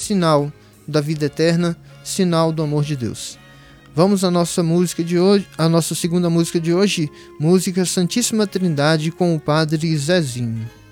sinal da vida eterna, sinal do amor de Deus. Vamos à nossa música de hoje, a nossa segunda música de hoje, música Santíssima Trindade com o Padre Zezinho.